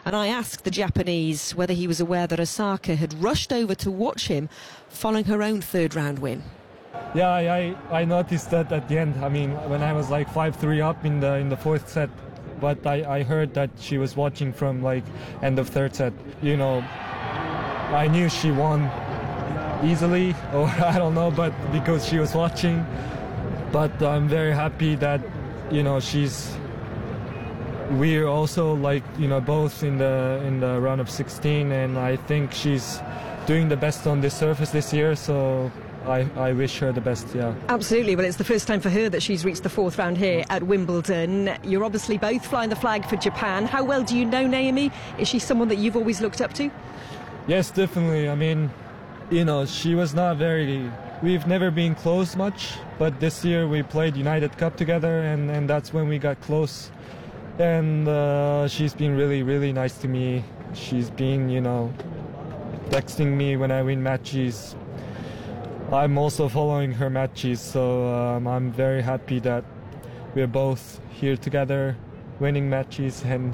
And I asked the Japanese whether he was aware that Osaka had rushed over to watch him following her own third-round win. Yeah, I noticed that at the end. I mean, when I was like 5-3 up in the fourth set, but I heard that she was watching from like end of third set. You know, I knew she won easily, or I don't know, but because she was watching. But I'm very happy that, you know, we're also like, you know, both in the round of 16, and I think she's doing the best on this surface this year, so I wish her the best, yeah. Absolutely. Well, it's the first time for her that she's reached the fourth round here at Wimbledon. You're obviously both flying the flag for Japan. How well do you know Naomi? Is she someone that you've always looked up to? Yes, definitely. I mean, you know, she was not very... We've never been close much, but this year we played United Cup together, and that's when we got close. And she's been really, really nice to me. She's been, you know, texting me when I win matches. I'm also following her matches, so I'm very happy that we're both here together, winning matches, and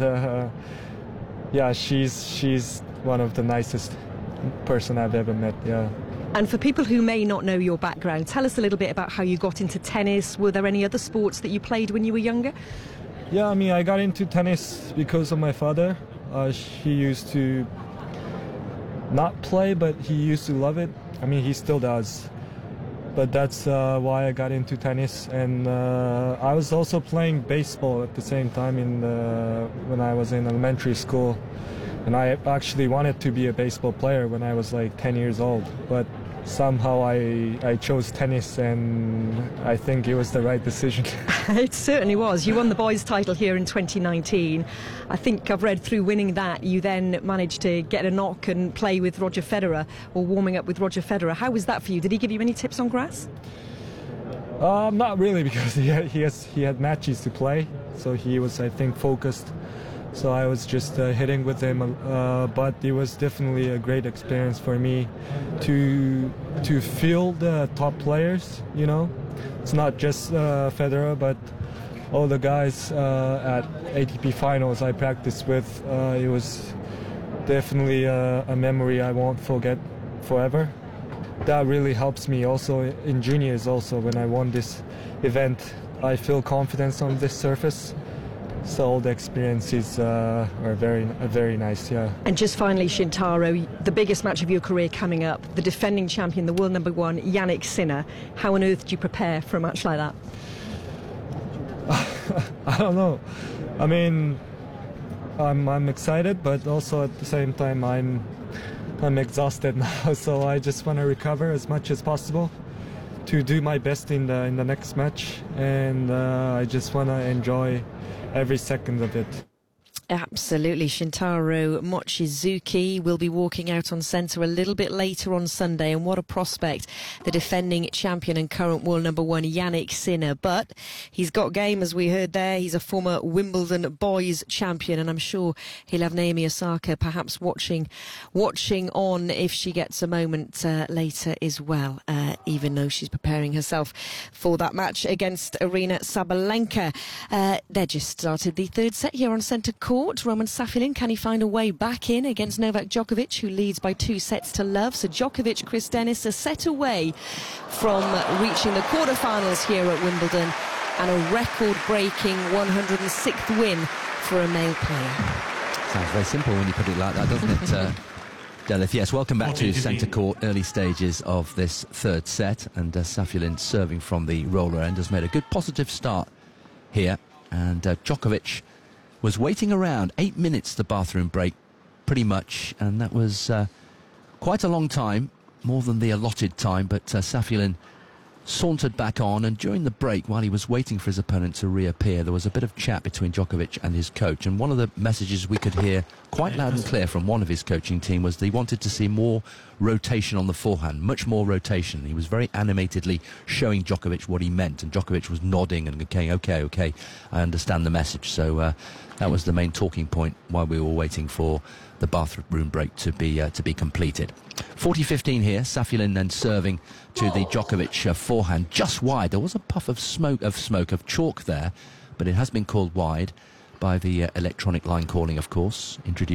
yeah, she's one of the nicest person I've ever met, yeah. And for people who may not know your background, tell us a little bit about how you got into tennis. Were there any other sports that you played when you were younger? Yeah, I mean, I got into tennis because of my father. He used to not play, but he used to love it. I mean, he still does. But that's why I got into tennis. And I was also playing baseball at the same time when I was in elementary school. And I actually wanted to be a baseball player when I was like 10 years old. But somehow I chose tennis, and I think it was the right decision. It certainly was. You won the boys' title here in 2019. I think I've read through winning that, you then managed to get a knock and play with Roger Federer, or warming up with Roger Federer. How was that for you? Did he give you any tips on grass? Not really, because he had matches to play, so he was, I think, focused. So I was just hitting with him, but it was definitely a great experience for me to feel the top players, you know. It's not just Federer, but all the guys at ATP finals I practiced with. It was definitely a memory I won't forget forever. That really helps me also in juniors also. When I won this event, I feel confidence on this surface. So all the experiences are very nice, yeah. And just finally, Shintaro, the biggest match of your career coming up, the defending champion, the world number one, Jannik Sinner. How on earth do you prepare for a match like that? I don't know. I mean, I'm excited, but also at the same time I'm exhausted now. So I just want to recover as much as possible to do my best in the next match, and I just want to enjoy every second of it. Absolutely. Shintaro Mochizuki will be walking out on centre a little bit later on Sunday, and what a prospect, the defending champion and current world number one Jannik Sinner. But he's got game, as we heard there. He's a former Wimbledon boys champion, and I'm sure he'll have Naomi Osaka perhaps watching on if she gets a moment later as well, even though she's preparing herself for that match against Aryna Sabalenka. They just started the third set here on centre court. Roman Safilin, can he find a way back in against Novak Djokovic, who leads by 2-0? So Djokovic, Chris Dennis, a set away from reaching the quarterfinals here at Wimbledon, and a record-breaking 106th win for a male player. Sounds very simple when you put it like that, doesn't it? Delith, yes, welcome back to centre court, early stages of this third set, and Safilin serving from the roller end has made a good positive start here, and Djokovic was waiting around 8 minutes, the bathroom break, pretty much, and that was quite a long time, more than the allotted time, but Safilin sauntered back on, and during the break, while he was waiting for his opponent to reappear, there was a bit of chat between Djokovic and his coach, and one of the messages we could hear quite loud and clear from one of his coaching team was that he wanted to see more rotation on the forehand, much more rotation. He was very animatedly showing Djokovic what he meant, and Djokovic was nodding and going, okay, I understand the message. So that was the main talking point while we were waiting for the bathroom break to be completed. 40-15 here. Safilin then serving to the Djokovic forehand, just wide. There was a puff of chalk there, but it has been called wide by the electronic line calling, of course, introduced